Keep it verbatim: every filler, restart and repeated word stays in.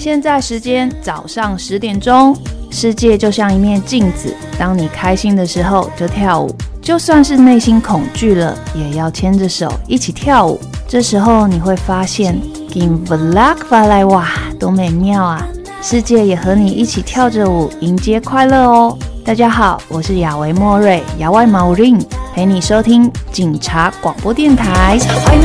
现在时间早上十点钟，世界就像一面镜子，当你开心的时候就跳舞，就算是内心恐惧了，也要牵着手一起跳舞。这时候你会发现 Give luck 发来哇，多美妙啊！世界也和你一起跳着舞，迎接快乐哦。大家好，我是亚维莫瑞，亚外毛 ring， 陪你收听警察广播电台。